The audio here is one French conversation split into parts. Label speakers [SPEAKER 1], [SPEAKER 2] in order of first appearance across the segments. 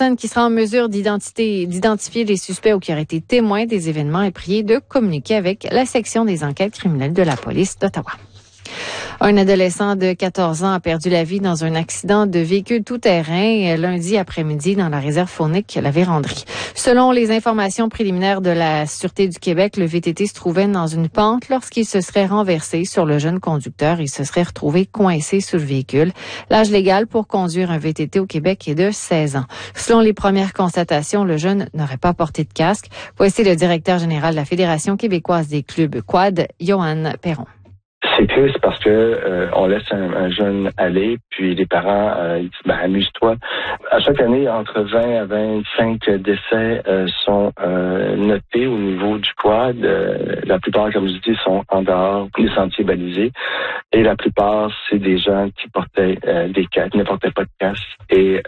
[SPEAKER 1] personne qui sera en mesure d'identifier les suspects ou qui auraient été témoins des événements est prié de communiquer avec la section des enquêtes criminelles de la police d'Ottawa. Un adolescent de 14 ans a perdu la vie dans un accident de véhicule tout-terrain lundi après-midi dans la réserve faunique La Vérandrie. Selon les informations préliminaires de la Sûreté du Québec, le VTT se trouvait dans une pente lorsqu'il se serait renversé sur le jeune conducteur. Il se serait retrouvé coincé sous le véhicule. L'âge légal pour conduire un VTT au Québec est de 16 ans. Selon les premières constatations, le jeune n'aurait pas porté de casque. Voici le directeur général de la Fédération québécoise des clubs quad, Johan Perron.
[SPEAKER 2] C'est triste parce que on laisse un jeune aller, puis les parents ils disent amuse-toi. À chaque année, entre 20 à 25 décès sont notés au niveau du quad. La plupart, comme je dis, sont en dehors des sentiers balisés. Et la plupart, c'est des gens qui portaient des casques, ne portaient pas de casque et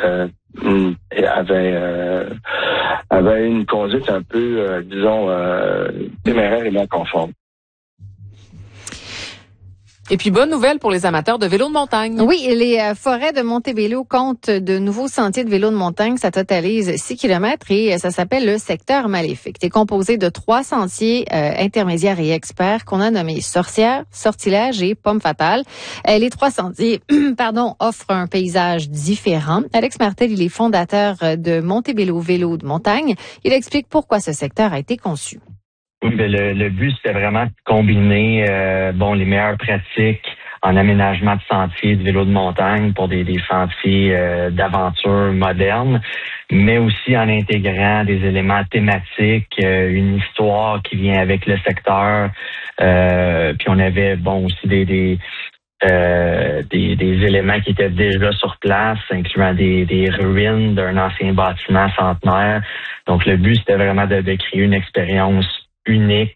[SPEAKER 2] avaient une conduite un peu, téméraire et non conforme.
[SPEAKER 3] Et puis, bonne nouvelle pour les amateurs de vélo de montagne.
[SPEAKER 1] Oui, les forêts de Montebello comptent de nouveaux sentiers de vélo de montagne. Ça totalise 6 kilomètres et ça s'appelle le secteur maléfique. C'est composé de 3 sentiers intermédiaires et experts qu'on a nommés Sorcière, Sortilège et Pomme fatale. Les 3 sentiers offrent un paysage différent. Alex Martel, il est fondateur de Montebello Vélo de montagne. Il explique pourquoi ce secteur a été conçu.
[SPEAKER 4] Oui, ben le but, c'était vraiment de combiner les meilleures pratiques en aménagement de sentiers de vélo de montagne pour des sentiers d'aventure modernes, mais aussi en intégrant des éléments thématiques, une histoire qui vient avec le secteur. Puis on avait aussi des éléments qui étaient déjà sur place, incluant des ruines d'un ancien bâtiment centenaire. Donc le but, c'était vraiment de créer une expérience unique.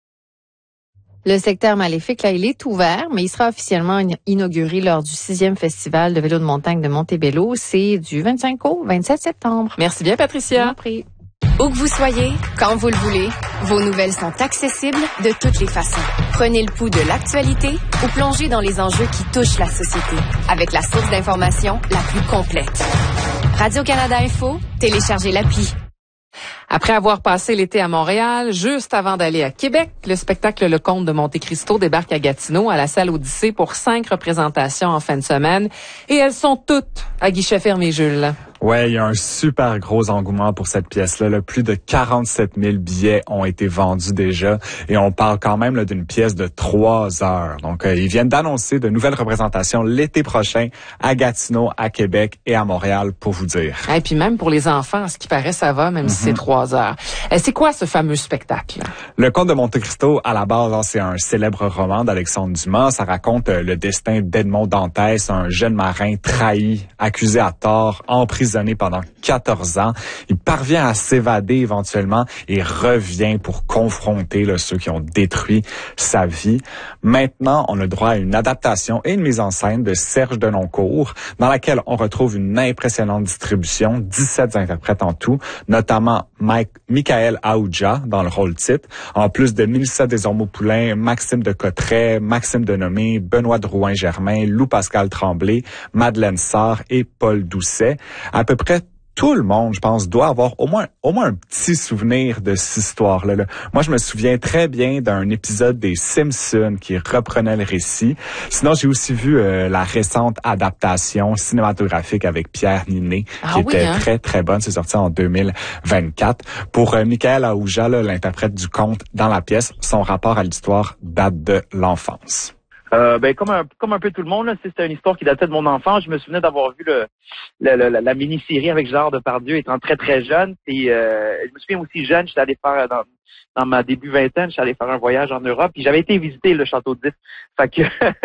[SPEAKER 1] Le secteur maléfique, là, il est ouvert, mais il sera officiellement inauguré lors du 6e festival de vélo de montagne de Montebello. C'est du 25 au 27 septembre.
[SPEAKER 3] Merci bien, Patricia.
[SPEAKER 5] Où que vous soyez, quand vous le voulez, vos nouvelles sont accessibles de toutes les façons. Prenez le pouls de l'actualité ou plongez dans les enjeux qui touchent la société avec la source d'information la plus complète. Radio-Canada Info, téléchargez l'appli.
[SPEAKER 3] Après avoir passé l'été à Montréal, juste avant d'aller à Québec, le spectacle Le Comte de Monte-Cristo débarque à Gatineau à la salle Odyssée pour 5 représentations en fin de semaine. Et elles sont toutes à guichet fermé, Jules.
[SPEAKER 6] Ouais, il y a un super gros engouement pour cette pièce-là. Plus de 47 000 billets ont été vendus déjà. Et on parle quand même d'une pièce de 3 heures. Donc, ils viennent d'annoncer de nouvelles représentations l'été prochain à Gatineau, à Québec et à Montréal, pour vous dire.
[SPEAKER 3] Et puis même pour les enfants, ce qui paraît, ça va, même si c'est 3 heures. C'est quoi ce fameux spectacle?
[SPEAKER 6] Le Comte de Monte-Cristo, à la base, c'est un célèbre roman d'Alexandre Dumas. Ça raconte le destin d'Edmond Dantès, un jeune marin trahi, accusé à tort, emprisonné pendant 14 ans. Il parvient à s'évader éventuellement et revient pour confronter ceux qui ont détruit sa vie. Maintenant, on a le droit à une adaptation et une mise en scène de Serge Denoncourt, dans laquelle on retrouve une impressionnante distribution, 17 interprètes en tout, notamment Michael Aoudja dans le rôle titre, en plus de Mélissa Desormeaux-Poulain, Maxime de Cotteret, Maxime Denomé, Benoît Drouin-Germain, Lou-Pascal Tremblay, Madeleine Sarr et Paul Doucet. À peu près tout le monde, je pense, doit avoir au moins un petit souvenir de cette histoire-là. Moi, je me souviens très bien d'un épisode des Simpsons qui reprenait le récit. Sinon, j'ai aussi vu la récente adaptation cinématographique avec Pierre Ninet, qui était très, très bonne. C'est sorti en 2024. Pour Michael Aoudja, l'interprète du conte dans la pièce, son rapport à l'histoire date de l'enfance.
[SPEAKER 7] Comme un peu tout le monde, c'était une histoire qui datait de mon enfance. Je me souvenais d'avoir vu la mini-série avec Gérard Depardieu étant très, très jeune. Et je me souviens aussi jeune, j'étais allé faire dans ma début vingtaine, j'étais allé faire un voyage en Europe, puis j'avais été visiter le château d'If. Fait que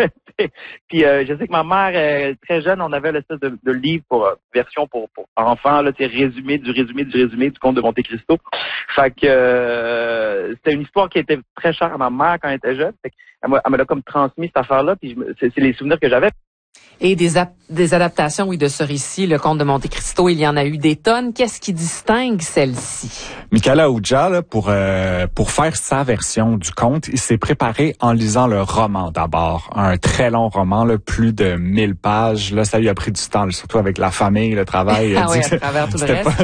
[SPEAKER 7] puis je sais que ma mère, très jeune, on avait l'espèce de livre pour version pour enfants, résumé du Comte de Monte-Cristo. Fait que c'était une histoire qui était très chère à ma mère quand elle était jeune. Fait elle me l'a comme transmis cette affaire-là, puis c'est les souvenirs que j'avais.
[SPEAKER 3] Et des adaptations, de ce récit, Le Comte de Monte-Cristo, il y en a eu des tonnes. Qu'est-ce qui distingue celle-ci?
[SPEAKER 6] Michael Aoudja, pour faire sa version du conte, il s'est préparé en lisant le roman d'abord. Un très long roman, plus de 1000 pages. Là, ça lui a pris du temps, surtout avec la famille, le travail.
[SPEAKER 3] À travers tout le reste.